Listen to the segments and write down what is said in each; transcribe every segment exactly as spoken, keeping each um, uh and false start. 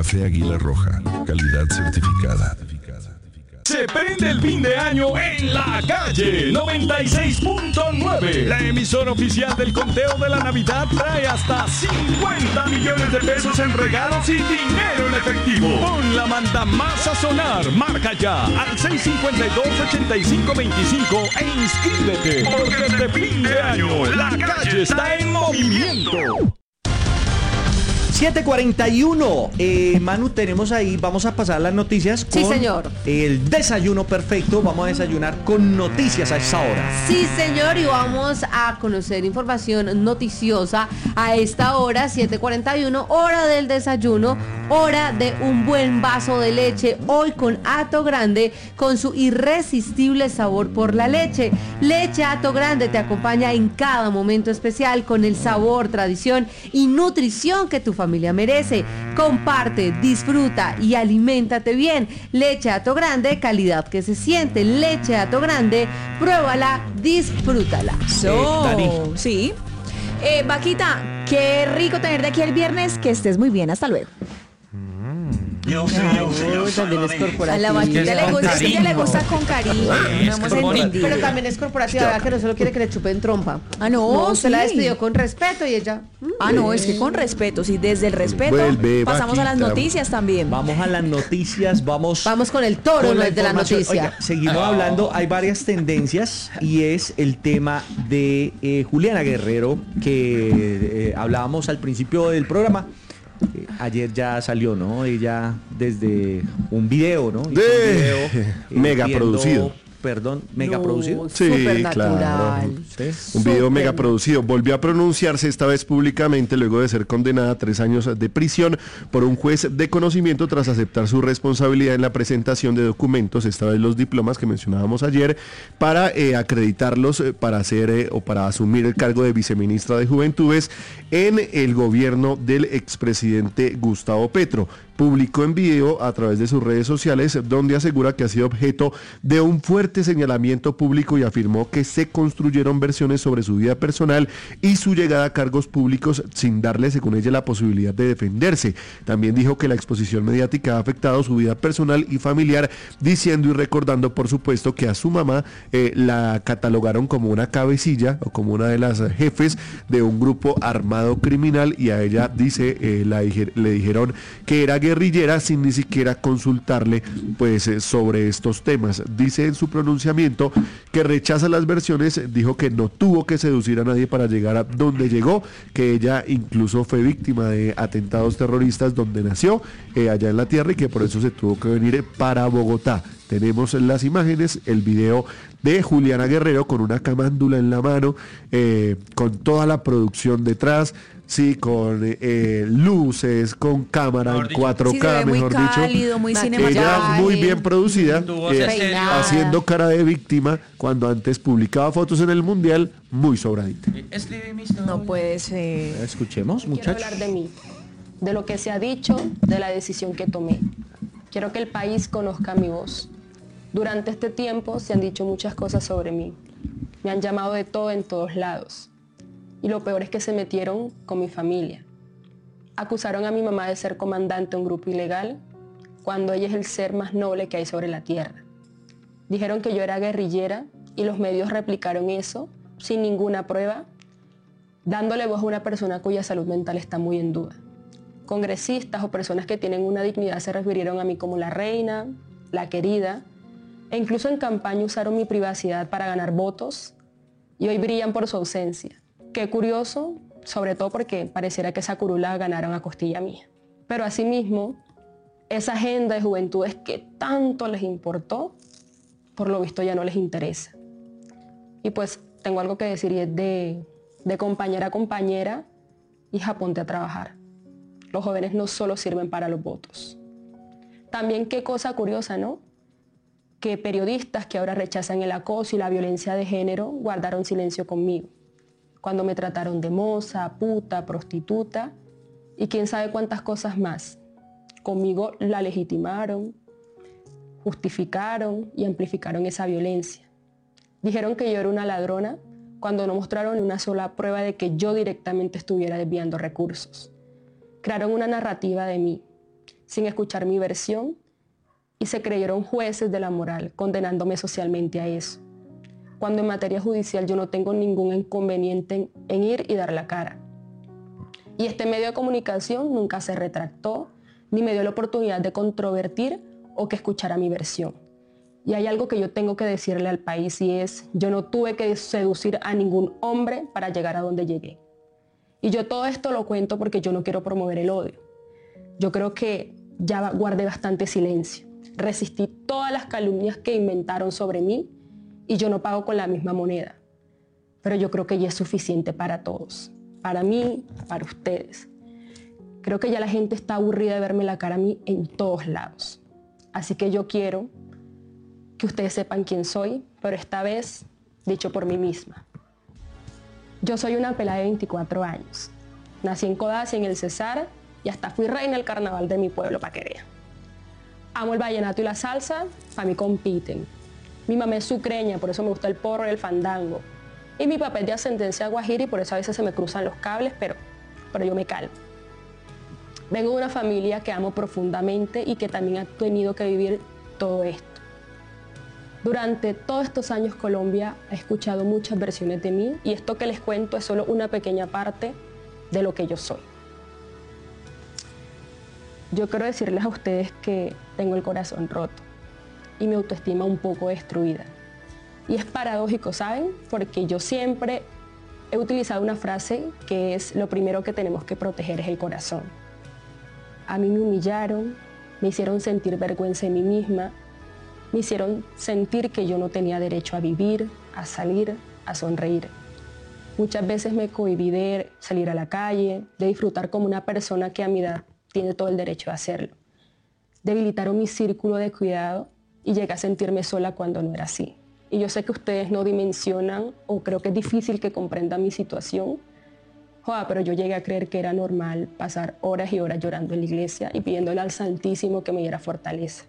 Café Águila Roja, calidad certificada. Se prende el fin de año en la calle noventa y seis punto nueve. La emisora oficial del conteo de la Navidad trae hasta cincuenta millones de pesos en regalos y dinero en efectivo. Pon la manda más a sonar. Marca ya al seis cinco dos, ocho cinco dos cinco e inscríbete. Porque este fin de año la calle está en movimiento. siete cuarenta y uno. Eh, Manu, tenemos ahí, vamos a pasar las noticias con sí, señor. El desayuno perfecto. Vamos a desayunar con noticias a esta hora. Sí, señor, y vamos a conocer información noticiosa a esta hora, siete cuarenta y uno, hora del desayuno, hora de un buen vaso de leche, hoy con Hato Grande, con su irresistible sabor por la leche. Leche Hato Grande te acompaña en cada momento especial con el sabor, tradición y nutrición que tu familia merece. Comparte, disfruta y aliméntate bien. Leche Hato Grande, calidad que se siente. Leche Hato Grande, pruébala, disfrútala. So, Eh, Dani. sí. Eh, Vaquita, qué rico tenerte aquí el viernes. Que estés muy bien. Hasta luego. Yo sé, yo sé, yo sé, también es corporativa. A la Vaquita le gusta, es que ella le gusta con cariño. No hemos entendido. Pero también es corporativa, ¿verdad? Que no solo quiere que le chupen trompa. Ah, no, No, se sí. la despidió con respeto y ella. mm, Ah, no, es que con respeto, sí, desde el respeto Vuelve, pasamos a las Vaquita. noticias también. Vamos a las noticias, vamos. Vamos con el toro, con no es de la información. noticia. Oiga, seguimos hablando, hay varias tendencias y es el tema de eh, Juliana Guerrero, que eh, hablábamos al principio del programa. Eh, ayer ya salió, ¿no? Ella desde un video, ¿no? Hizo De- un video, eh, mega viendo- producido. Perdón, mega No, producido. Sí, supernatural. claro. Sí. Un video Súper. mega producido. Volvió a pronunciarse esta vez públicamente luego de ser condenada a tres años de prisión por un juez de conocimiento tras aceptar su responsabilidad en la presentación de documentos, esta vez los diplomas que mencionábamos ayer, para eh, acreditarlos eh, para hacer eh, o para asumir el cargo de viceministra de Juventudes en el gobierno del expresidente Gustavo Petro. Publicó en video a través de sus redes sociales donde asegura que ha sido objeto de un fuerte señalamiento público y afirmó que se construyeron versiones sobre su vida personal y su llegada a cargos públicos sin darle, según ella, la posibilidad de defenderse. También dijo que la exposición mediática ha afectado su vida personal y familiar, diciendo y recordando, por supuesto, que a su mamá eh, la catalogaron como una cabecilla o como una de las jefes de un grupo armado criminal y a ella, dice, eh, la, le dijeron que era guerrillera sin ni siquiera consultarle pues eh, sobre estos temas. Dice en su pronunciamiento que rechaza las versiones, dijo que no tuvo que seducir a nadie para llegar a donde llegó, que ella incluso fue víctima de atentados terroristas donde nació, eh, allá en la tierra, y que por eso se tuvo que venir para Bogotá. Tenemos en las imágenes el video de Juliana Guerrero con una camándula en la mano, eh, con toda la producción detrás, sí, con eh, luces, con cámara en cuatro K, Sí, se ve muy mejor cálido, dicho. muy Ella cinematográfico. Ella muy bien producida, Tu voz eh, es seria. haciendo cara de víctima cuando antes publicaba fotos en el mundial, muy sobradita. Escribe mi historia. No puede ser. Escuchemos, Quiero muchachos. hablar de mí, de lo que se ha dicho, de la decisión que tomé. Quiero que el país conozca mi voz. Durante este tiempo se han dicho muchas cosas sobre mí. Me han llamado de todo en todos lados. Y lo peor es que se metieron con mi familia. Acusaron a mi mamá de ser comandante de un grupo ilegal, cuando ella es el ser más noble que hay sobre la tierra. Dijeron que yo era guerrillera y los medios replicaron eso sin ninguna prueba, dándole voz a una persona cuya salud mental está muy en duda. Congresistas o personas que tienen una dignidad se refirieron a mí como la reina, la querida, e incluso en campaña usaron mi privacidad para ganar votos y hoy brillan por su ausencia. Qué curioso, sobre todo porque pareciera que esa curula ganaron a costilla mía. Pero asimismo, esa agenda de juventudes que tanto les importó, por lo visto ya no les interesa. Y pues tengo algo que decir y es de, de compañera a compañera, hija, ponte a trabajar. Los jóvenes no solo sirven para los votos. También qué cosa curiosa, ¿no? Que periodistas que ahora rechazan el acoso y la violencia de género guardaron silencio conmigo, cuando me trataron de moza, puta, prostituta y quién sabe cuántas cosas más. Conmigo la legitimaron, justificaron y amplificaron esa violencia. Dijeron que yo era una ladrona cuando no mostraron ni una sola prueba de que yo directamente estuviera desviando recursos. Crearon una narrativa de mí. sin escuchar mi versión y se creyeron jueces de la moral, condenándome socialmente a eso. Cuando en materia judicial yo no tengo ningún inconveniente en, en ir y dar la cara. Y este medio de comunicación nunca se retractó, ni me dio la oportunidad de controvertir o que escuchara mi versión. Y hay algo que yo tengo que decirle al país y es, yo no tuve que seducir a ningún hombre para llegar a donde llegué. Y yo todo esto lo cuento porque yo no quiero promover el odio. Yo creo que ya guardé bastante silencio. Resistí todas las calumnias que inventaron sobre mí y yo no pago con la misma moneda. Pero yo creo que ya es suficiente para todos. Para mí, para ustedes. Creo que ya la gente está aburrida de verme la cara a mí en todos lados. Así que yo quiero que ustedes sepan quién soy, pero esta vez dicho por mí misma. Yo soy una pelada de veinticuatro años. Nací en Codazzi, en el Cesar, y hasta fui reina del carnaval de mi pueblo, pa' que vean. Amo el vallenato y la salsa, para mí compiten. Mi mamá es sucreña, por eso me gusta el porro y el fandango. Y mi papá es de ascendencia guajira y por eso a veces se me cruzan los cables, pero, pero yo me calmo. Vengo de una familia que amo profundamente y que también ha tenido que vivir todo esto. Durante todos estos años Colombia ha escuchado muchas versiones de mí y esto que les cuento es solo una pequeña parte de lo que yo soy. Yo quiero decirles a ustedes que tengo el corazón roto y mi autoestima un poco destruida. Y es paradójico, ¿saben? Porque yo siempre he utilizado una frase que es lo primero que tenemos que proteger es el corazón. A mí me humillaron, me hicieron sentir vergüenza de mí misma, me hicieron sentir que yo no tenía derecho a vivir, a salir, a sonreír. Muchas veces me cohibí de salir a la calle, de disfrutar como una persona que a mi edad tiene todo el derecho de hacerlo. Debilitaron mi círculo de cuidado y llegué a sentirme sola cuando no era así. Y yo sé que ustedes no dimensionan o creo que es difícil que comprendan mi situación. Joder, pero yo llegué a creer que era normal pasar horas y horas llorando en la iglesia y pidiéndole al Santísimo que me diera fortaleza.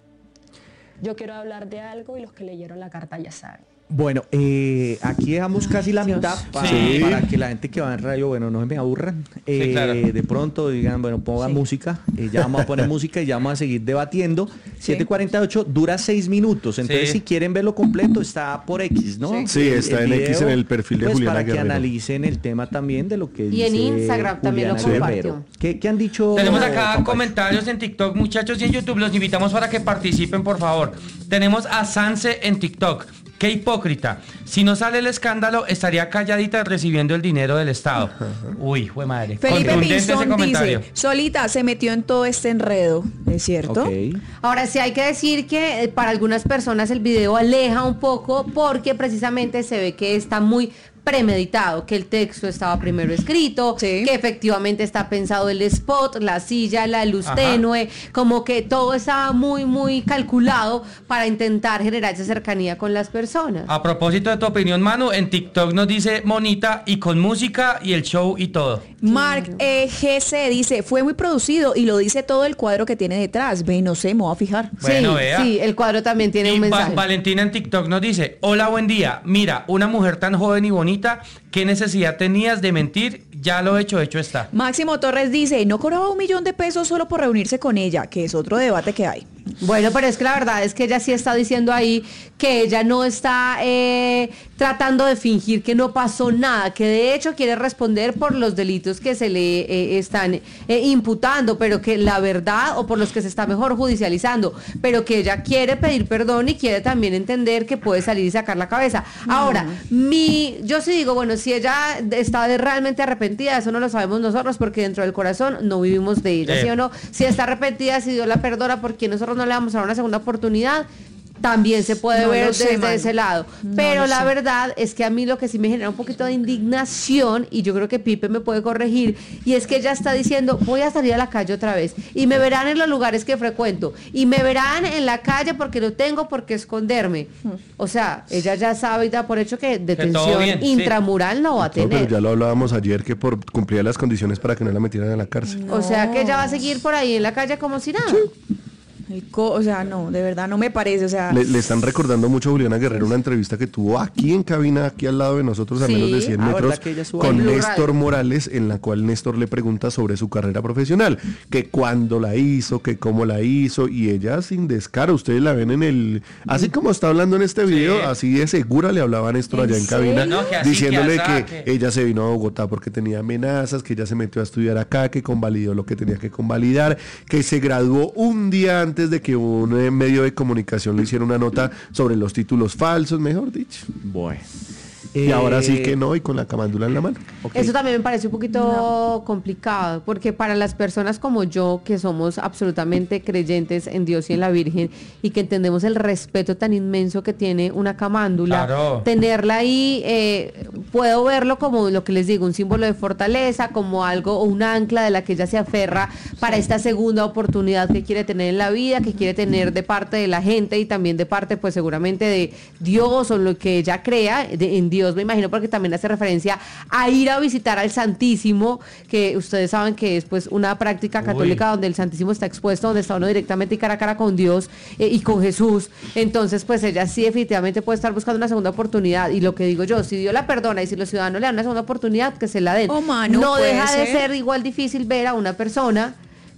Yo quiero hablar de algo y los que leyeron la carta ya saben. Bueno, eh, aquí dejamos casi la Dios. mitad para, Sí. para que la gente que va en radio, bueno, no se me aburran. Eh, Sí, claro. De pronto digan, bueno, pongan Sí. música. Eh, ya vamos a poner música y ya vamos a seguir debatiendo. siete cuarenta y ocho dura seis minutos. Entonces, Sí. si quieren verlo completo, está por X, ¿no? Sí. Sí, está en X en el perfil de pues, Juliana para que Guerrero. analicen el tema también de lo que Y en dice Instagram también lo Juliana compartió. Guerrero. ¿Qué, qué han dicho? Tenemos acá compas? comentarios en TikTok, muchachos, y en YouTube. Los invitamos para que participen, por favor. Tenemos a Sanse en TikTok. Qué hipócrita. Si no sale el escándalo, estaría calladita recibiendo el dinero del Estado. Uy, jue madre. Felipe Contundente ese Pinzón comentario. dice, solita se metió en todo este enredo, ¿es cierto? Ok. Ahora sí hay que decir que eh, para algunas personas el video aleja un poco porque precisamente se ve que está muy premeditado, que el texto estaba primero escrito, Sí. que efectivamente está pensado el spot, la silla, la luz Ajá. tenue, como que todo estaba muy, muy calculado para intentar generar esa cercanía con las personas. A propósito de tu opinión, Manu, en TikTok nos dice Monita y con música y el show y todo. Mark eh, G C dice, fue muy producido y lo dice todo el cuadro que tiene detrás. Ve, no sé, me voy a fijar. Bueno, sí, vea. sí, el cuadro también tiene Y un Va- mensaje. Valentina en TikTok nos dice, hola, buen día. Mira, una mujer tan joven y bonita, ¿qué necesidad tenías de mentir? Ya lo hecho, hecho está. Máximo Torres dice, no cobraba un millón de pesos solo por reunirse con ella, que es otro debate que hay. Bueno, pero es que la verdad es que ella sí está diciendo ahí que ella no está eh, tratando de fingir que no pasó nada, que de hecho quiere responder por los delitos que se le eh, están eh, imputando, pero que la verdad, o por los que se está mejor judicializando, pero que ella quiere pedir perdón y quiere también entender que puede salir y sacar la cabeza. Ahora, mi, yo sí digo, bueno, si ella está de- realmente arrepentida, eso no lo sabemos nosotros porque dentro del corazón no vivimos de ella, Eh. ¿sí o no? Si está arrepentida, si Dios la perdona, porque nosotros no le vamos a dar una segunda oportunidad, también se puede No ver lo sé, desde mano. ese lado. No Pero lo la sé. verdad es que a mí lo que sí me genera un poquito de indignación, y yo creo que Pipe me puede corregir, y es que ella está diciendo, voy a salir a la calle otra vez, y me verán en los lugares que frecuento, y me verán en la calle porque no tengo por qué esconderme. O sea, ella ya sabe y da por hecho que detención bien, sí. intramural no va a No, pero tener. ya lo hablábamos ayer que por cumplir las condiciones para que no la metieran a la cárcel. O sea que ella va a seguir por ahí en la calle como si nada. el co- o sea, no, de verdad no me parece, o sea... Le, le están recordando mucho a Juliana Guerrero una entrevista que tuvo aquí en cabina, aquí al lado de nosotros, a Sí. menos de cien Ah, metros, ¿verdad que ella estuvo con en Blue Néstor Radio? Morales, en la cual Néstor le pregunta sobre su carrera profesional, que cuándo la hizo, que cómo la hizo, y ella sin descaro, ustedes la ven en el... Así como está hablando en este video, Sí. así de segura le hablaba a Néstor ¿En allá en serio? cabina, No, que así, diciéndole que que, asá, que- ella se vino a Bogotá porque tenía amenazas, que ella se metió a estudiar acá, que convalidó lo que tenía que convalidar, que se graduó un día antes de que un eh, medio de comunicación le hiciera una nota sobre los títulos falsos, mejor dicho. Bueno. Y ahora sí que Eh, no, y con la camándula en la mano. ok. Eso también me parece un poquito complicado, porque para las personas como yo, que somos absolutamente creyentes en Dios y en la Virgen, y que entendemos el respeto tan inmenso que tiene una camándula, Claro. tenerla ahí, eh, puedo verlo como lo que les digo, un símbolo de fortaleza, como algo o un ancla de la que ella se aferra para esta segunda oportunidad que quiere tener en la vida, que quiere tener de parte de la gente y también de parte, pues seguramente de Dios o lo que ella crea, de- en Dios me imagino, porque también hace referencia a ir a visitar al Santísimo, que ustedes saben que es pues una práctica Uy. católica donde el Santísimo está expuesto, donde está uno directamente y cara a cara con Dios eh, y con Jesús. Entonces, pues ella sí definitivamente puede estar buscando una segunda oportunidad. Y lo que digo yo, si Dios la perdona y si los ciudadanos le dan una segunda oportunidad, que se la den. Oh, mano, no puede deja de ser. ser igual difícil ver a una persona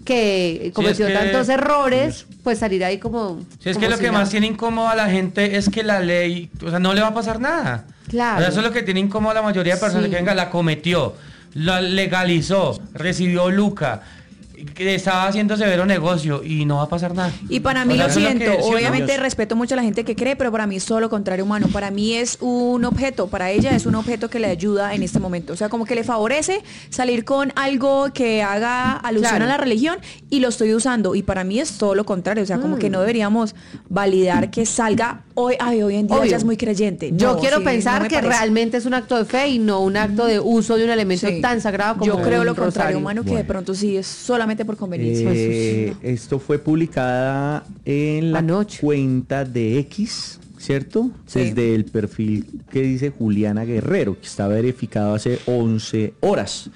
que cometió que- tantos errores, pues salir ahí como... Si es como que lo si que nada. más tiene incómodo a la gente es que la ley, o sea, no le va a pasar nada. Claro. O sea, eso es lo que tiene incómodo a la mayoría de personas, Sí. que venga, la cometió, la legalizó, recibió Luca, que estaba haciendo severo negocio y no va a pasar nada. Y para mí O sea, lo eso es siento, que- ¿sí o no? obviamente respeto mucho a la gente que cree, pero para mí es todo lo contrario humano. Para mí es un objeto, para ella es un objeto que le ayuda en este momento. O sea, como que le favorece salir con algo que haga alusión Claro. a la religión y lo estoy usando. Y para mí es todo lo contrario. O sea, como que no deberíamos validar que salga hoy, ay, hoy en día Obvio. ella es muy creyente. Yo No, quiero sí, pensar no me que parece. realmente es un acto de fe y no un acto de uso de un elemento Sí. tan sagrado como Yo creo un lo contrario rosario. humano, que de Bueno. pronto sí es solamente por conveniencia. Eh, Eso sí, esto fue publicada en la Anoche. cuenta de X, ¿cierto? Sí. Desde el perfil que dice Juliana Guerrero, que está verificado hace once horas.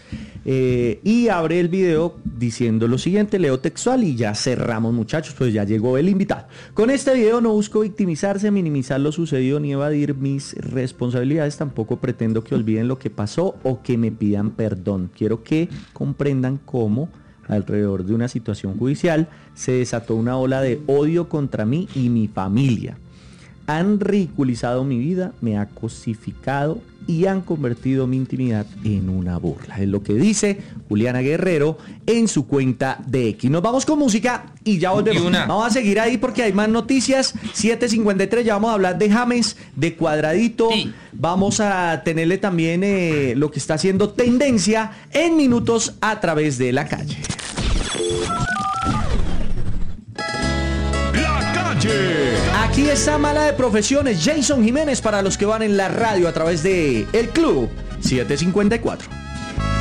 Eh, y abre el video diciendo lo siguiente, leo textual y ya cerramos, muchachos, pues ya llegó el invitado. Con este video no busco victimizarse, minimizar lo sucedido ni evadir mis responsabilidades, tampoco pretendo que olviden lo que pasó o que me pidan perdón. Quiero que comprendan cómo alrededor de una situación judicial se desató una ola de odio contra mí y mi familia. Han ridiculizado mi vida, me ha cosificado y han convertido mi intimidad en una burla. Es lo que dice Juliana Guerrero en su cuenta de X. Nos vamos con música y ya volvemos. Y una. Vamos a seguir ahí porque hay más noticias. siete cincuenta y tres, ya vamos a hablar de James, de Cuadradito. Sí. Vamos a tenerle también eh, lo que está haciendo tendencia en minutos a través de la calle. La calle. Aquí está Mala de Profesiones, Jason Jiménez para los que van en la radio a través de El Club setecientos cincuenta y cuatro.